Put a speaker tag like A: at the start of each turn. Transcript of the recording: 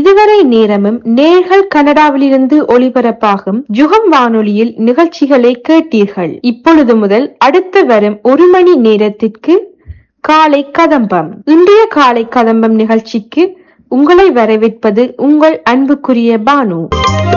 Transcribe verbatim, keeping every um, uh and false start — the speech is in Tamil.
A: இதுவரை நேரமும் நேர்கள் கனடாவிலிருந்து ஒளிபரப்பாகும் யுகம் வானொலியில் நிகழ்ச்சிகளை கேட்டீர்கள். இப்பொழுது முதல் அடுத்து வரும் ஒரு மணி நேரத்திற்கு காலை கதம்பம். இன்றைய காலை கதம்பம் நிகழ்ச்சிக்கு உங்களை வரவேற்பது உங்கள் அன்புக்குரிய பானு.